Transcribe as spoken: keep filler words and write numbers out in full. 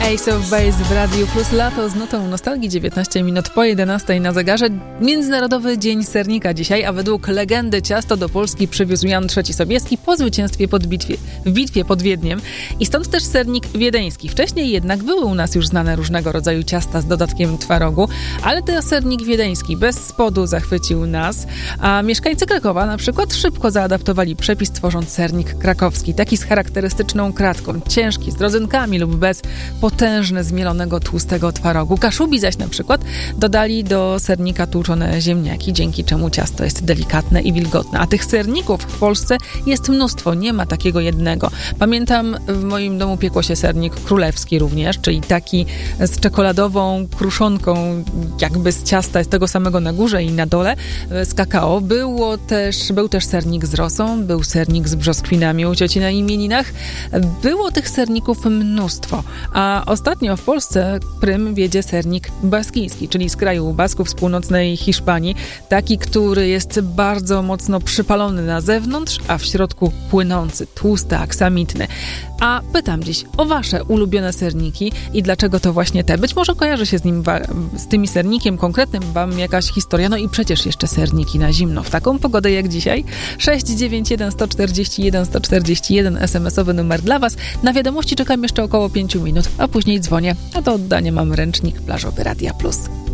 Ace of Base w Radiu Plus. Lato z nutą nostalgii, dziewiętnaście minut po jedenastej na zegarze. Międzynarodowy Dzień Sernika dzisiaj, a według legendy ciasto do Polski przywiózł Jan trzeci Sobieski po zwycięstwie pod bitwie, w bitwie pod Wiedniem. I stąd też sernik wiedeński. Wcześniej jednak były u nas już znane różnego rodzaju ciasta z dodatkiem twarogu, ale ten sernik wiedeński bez spodu zachwycił nas, a mieszkańcy Krakowa na przykład szybko zaadaptowali przepis, tworząc sernik krakowski. Taki z charakterystyczną kratką, ciężki, z rodzynkami lub bez, potężny z mielonego tłustego twarogu. Kaszubi zaś na przykład dodali do sernika tłuczone ziemniaki, dzięki czemu ciasto jest delikatne i wilgotne. A tych serników w Polsce jest mnóstwo, nie ma takiego jednego. Pamiętam, w moim domu piekło się sernik królewski również, czyli taki z czekoladową kruszonką, jakby z ciasta z tego samego na górze i na dole, z kakao. Było też, był też sernik z rosą, był sernik z brzoskwinami u cioci na imieninach. Było tych serników mnóstwo. A ostatnio w Polsce prym wiedzie sernik baskijski, czyli z kraju Basków, z północnej Hiszpanii. Taki, który jest bardzo mocno przypalony na zewnątrz, a w środku płynący, tłusty, aksamitny. A pytam dziś o wasze ulubione serniki i dlaczego to właśnie te. Być może kojarzy się z nim, z tymi sernikiem konkretnym wam jakaś historia, no i przecież jeszcze serniki na zimno. W taką pogodę jak dzisiaj. sześć dziewięć jeden sto czterdzieści jeden sto czterdzieści jeden es em esowy numer dla was. Na wiadomości czekam jeszcze około pięciu minut, a później dzwonię, a do oddania mam ręcznik plażowy Radia Plus.